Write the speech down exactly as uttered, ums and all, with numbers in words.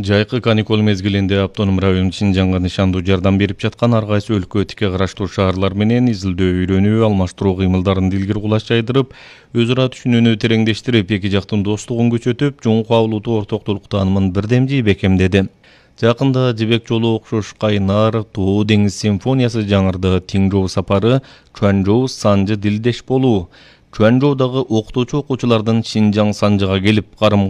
Жайкы каникул мезгилинде автоном район Шинжанга нышандуу жардам берип жаткан ар кайсы өлкө тике караштуу шаарлар менен изилдөө, үйрөнүү, алмаштыруу кыймылдарын дилгир кулаш жайдырып, өз ара түшүнүүнү тереңдештирип, эки жактын достугун күчөтүп, жоң кабылуудуу ортоктулук таанымын бирдемжи бекемдеди. Жакында Жибек жолу окшош Кайнар, Тоо деңиз симфониясы жаңырды. Тиңжоу сапары, Чуанжоу санжы дилдеш болуу. Чуанжоудагы окутуучу окуучулардын Шинжаң санжыга келип карым